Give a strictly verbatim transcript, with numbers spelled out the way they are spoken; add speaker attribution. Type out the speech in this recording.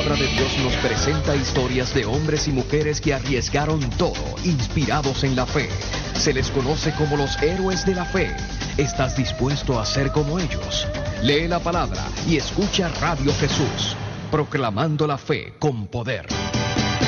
Speaker 1: palabra de Dios nos presenta historias de hombres y mujeres que arriesgaron todo, inspirados en la fe. Se les conoce como los héroes de la fe. ¿Estás dispuesto a ser como ellos? Lee la palabra y escucha Radio Jesús, proclamando la fe con poder.